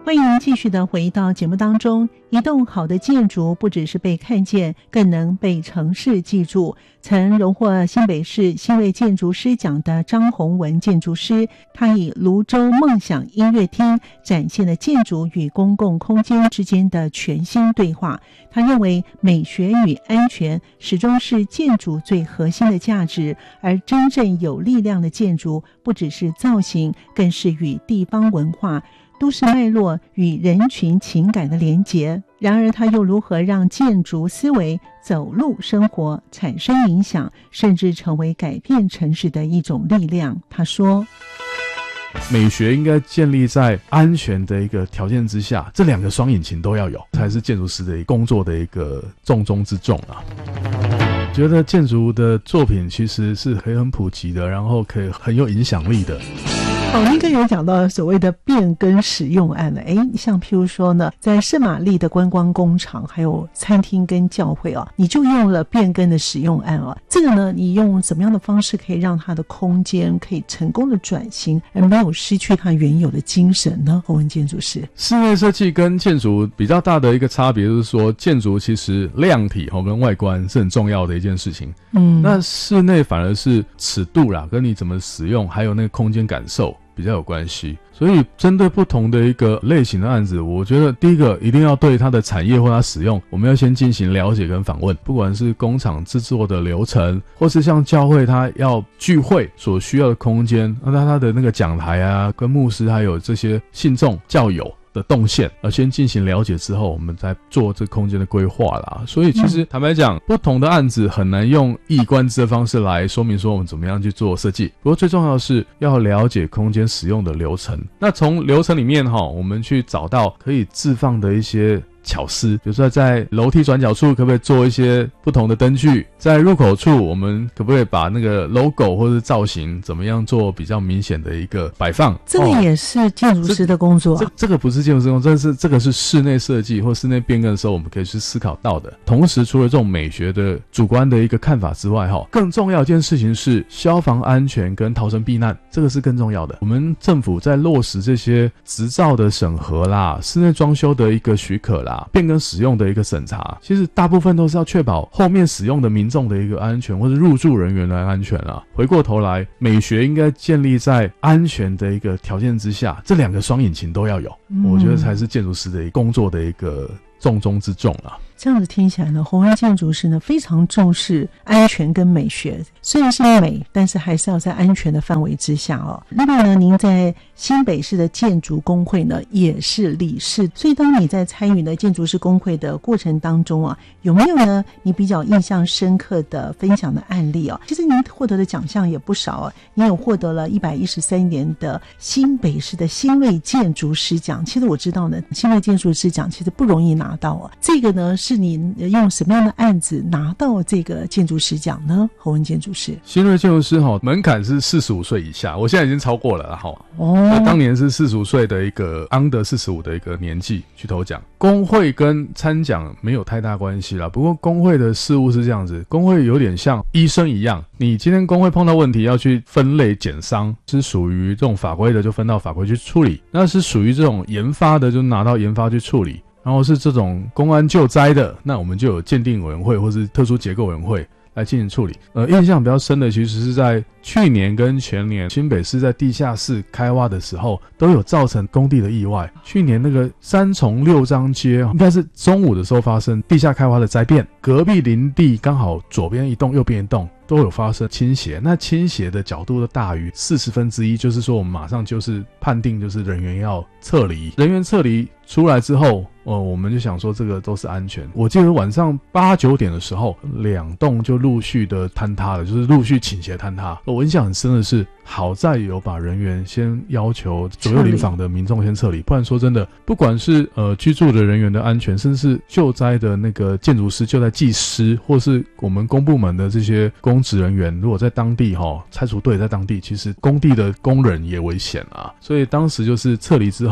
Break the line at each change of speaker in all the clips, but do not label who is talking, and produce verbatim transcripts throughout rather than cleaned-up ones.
欢迎继续的回到节目当中。一栋好的建筑不只是被看见，更能被城市记住。曾荣获新北市新锐建筑师奖的张宏文建筑师，他以泸州梦想音乐厅展现了建筑与公共空间之间的全新对话。他认为美学与安全始终是建筑最核心的价值，而真正有力量的建筑不只是造型，更是与地方文化、都市脉络与人群情感的连结。然而他又如何让建筑思维走入生活，产生影响，甚至成为改变城市的一种力量？他说，
美学应该建立在安全的一个条件之下，这两个双引擎都要有，才是建筑师的工作的一个重中之重啊。觉得建筑的作品其实是可以很普及的，然后可以很有影响力的。
哦，应该有讲到所谓的变更使用案了。诶，像譬如说呢，在圣玛丽的观光工厂，还有餐厅跟教会哦，你就用了变更的使用案哦。这个呢，你用怎么样的方式可以让它的空间可以成功的转型，而没有失去它原有的精神呢？侯文建筑师，
室内设计跟建筑比较大的一个差别就是说，建筑其实量体跟外观是很重要的一件事情。嗯，那室内反而是尺度啦，跟你怎么使用，还有那个空间感受比较有关系。所以针对不同的一个类型的案子，我觉得第一个一定要对它的产业或它使用，我们要先进行了解跟访问，不管是工厂制作的流程，或是像教会它要聚会所需要的空间，那它的那个讲台啊，跟牧师还有这些信众教友的动线，而先进行了解之后，我们再做这空间的规划啦。所以其实坦白讲，不同的案子很难用一以贯之的方式来说明说我们怎么样去做设计。不过最重要的是要了解空间使用的流程。那从流程里面哈，我们去找到可以置放的一些巧思，比如说在楼梯转角处可不可以做一些不同的灯具，在入口处我们可不可以把那个 logo 或是造型怎么样做比较明显的一个摆放。
这个也是建筑师的工作、啊哦、
这, 这个不是建筑师工作，这是这个是室内设计或室内变更的时候我们可以去思考到的。同时除了这种美学的主观的一个看法之外，更重要一件事情是消防安全跟逃生避难，这个是更重要的。我们政府在落实这些执照的审核啦，室内装修的一个许可啦，变更使用的一个审查，其实大部分都是要确保后面使用的民众的一个安全，或是入住人员的安全啊。回过头来，美学应该建立在安全的一个条件之下，这两个双引擎都要有、嗯、我觉得才是建筑师的工作的一个重中之重啊。
这样子听起来呢，宏文建筑师呢非常重视安全跟美学，虽然是美，但是还是要在安全的范围之下哦。另外呢，您在新北市的建筑工会呢也是理事，所以当你在参与呢建筑师工会的过程当中啊，有没有呢你比较印象深刻的分享的案例哦？其实您获得的奖项也不少啊，您有获得了一百一十三年的新北市的新锐建筑师奖。其实我知道呢，新锐建筑师奖其实不容易拿到啊，这个呢是你用什么样的案子拿到这个建筑师奖呢？侯文建筑师，
新锐建筑师哈，门槛是四十五岁以下，我现在已经超过了哈。哦，那当年是四十五岁的一个 under 四十五的一个年纪去投奖。工会跟参奖没有太大关系啦，不过工会的事务是这样子，工会有点像医生一样，你今天工会碰到问题要去分类检伤，是属于这种法规的就分到法规去处理，那是属于这种研发的就拿到研发去处理。然后是这种公安救灾的，那我们就有鉴定委员会或是特殊结构委员会来进行处理。呃，印象比较深的其实是在去年跟前年，新北市在地下室开挖的时候都有造成工地的意外。去年那个三重六张街应该是中午的时候发生地下开挖的灾变，隔壁林地刚好左边一栋右边一栋都有发生倾斜，那倾斜的角度都大于四十分之一，就是说我们马上就是判定就是人员要撤离，人员撤离出来之后，呃，我们就想说这个都是安全。我记得晚上八九点的时候，两栋就陆续的坍塌了，就是陆续倾斜坍塌。我印象很深的是，好在有把人员先要求左右邻坊的民众先撤离，不然说真的，不管是呃居住的人员的安全，甚至是救灾的那个建筑师、救灾技师，或是我们公部门的这些公职人员，如果在当地齁，拆除队在当地，其实工地的工人也危险啊。所以当时就是撤离之后，那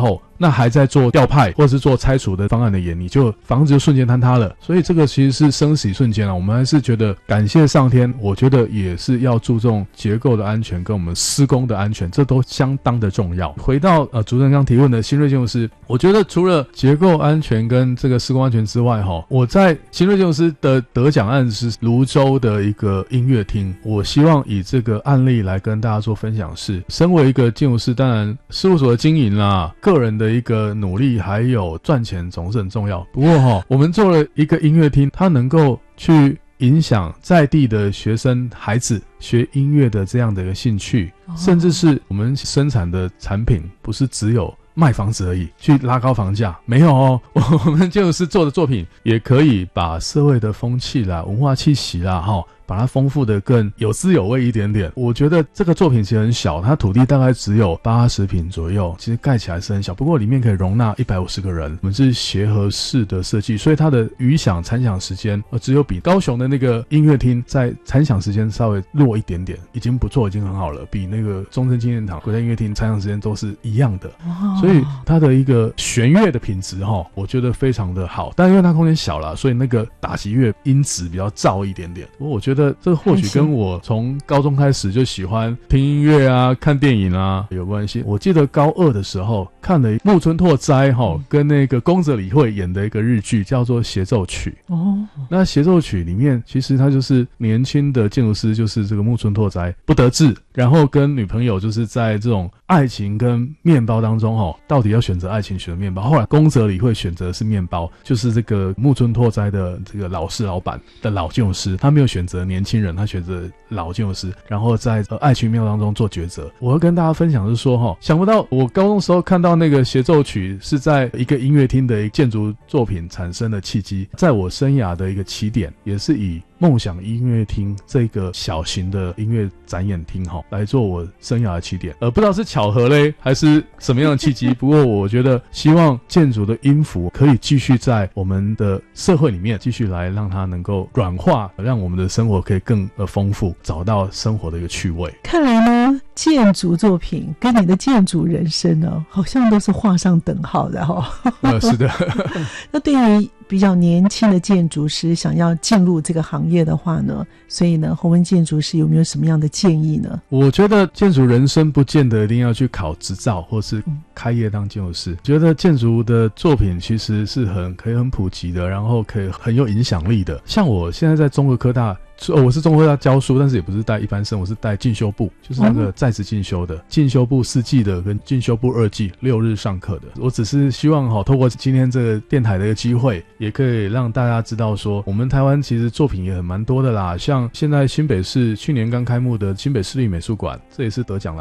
那还在做调派或是做拆除的方案的演，你就房子就瞬间坍塌了。所以这个其实是生死一瞬间啊，我们还是觉得感谢上天，我觉得也是要注重结构的安全跟我们施工的安全，这都相当的重要。回到呃主持人刚提问的新锐建筑师，我觉得除了结构安全跟这个施工安全之外齁，我在新锐建筑师的得奖案是泸州的一个音乐厅，我希望以这个案例来跟大家做分享是，身为一个建筑师，当然事务所的经营啦，个人的一个努力还有赚钱总是很重要，不过齁我们做了一个音乐厅，它能够去影响在地的学生孩子学音乐的这样的一个兴趣，甚至是我们生产的产品不是只有卖房子而已，去拉高房价，没有哦，我们建筑师做的作品也可以把社会的风气啦、文化气息啦齁把它丰富的更有滋有味一点点。我觉得这个作品其实很小，它土地大概只有八十坪左右，其实盖起来是很小，不过里面可以容纳一百五十个人。我们是协和式的设计，所以它的余响残响时间呃只有比高雄的那个音乐厅在残响时间稍微弱一点点，已经不错，已经很好了，比那个中正纪念堂国家音乐厅残响时间都是一样的。所以它的一个弦乐的品质齁我觉得非常的好，但因为它空间小啦，所以那个打击乐音质比较燥一点点。不过我觉得这或许跟我从高中开始就喜欢听音乐啊、看电影啊有关系。我记得高二的时候看了木村拓哉齁跟那个宫泽理惠演的一个日剧，叫做《协奏曲》。哦，那协奏曲里面其实他就是年轻的建筑师，就是这个木村拓哉不得志，然后跟女朋友就是在这种爱情跟面包当中齁到底要选择爱情选择面包，后来宫泽理惠选择的是面包，就是这个木村拓哉的这个老师老板的老建筑师，他没有选择年轻人，他选择老建筑师，然后在、呃、爱情面包当中做抉择。我要跟大家分享的是说齁想不到我高中时候看到那个协奏曲是在一个音乐厅的一个建筑作品产生的契机，在我生涯的一个起点，也是以梦想音乐厅这个小型的音乐展演厅齁来做我生涯的起点，呃，不知道是巧合嘞还是什么样的契机不过我觉得希望建筑的音符可以继续在我们的社会里面继续来让它能够软化，让我们的生活可以更呃丰富，找到生活的一个趣味。
看来呢建筑作品跟你的建筑人生呢好像都是画上等号的齁、哦、
呃，是的
那对于比较年轻的建筑师想要进入这个行业的话呢，所以呢宏文建筑师有没有什么样的建议呢？
我觉得建筑人生不见得一定要去考执照或是开业当建筑师、嗯、觉得建筑的作品其实是很可以很普及的，然后可以很有影响力的。像我现在在中国科大哦，我是中国科大教书，但是也不是带一般生，我是带进修部，就是那个在职进修的、嗯、进修部四季的跟进修部二季六日上课的。我只是希望齁透过今天这个电台的一个机会，也可以让大家知道说我们台湾其实作品也很蛮多的啦，像现在新北市去年刚开幕的新北市立美术馆，这也是得奖了